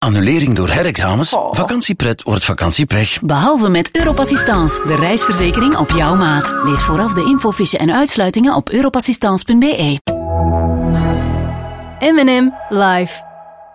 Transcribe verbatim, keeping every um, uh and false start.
Annulering door herexamens? Oh. Vakantiepret wordt vakantiepech. Behalve met Europassistance, de reisverzekering op jouw maat. Lees vooraf de infofiche en uitsluitingen op europassistance punt be. M en M live.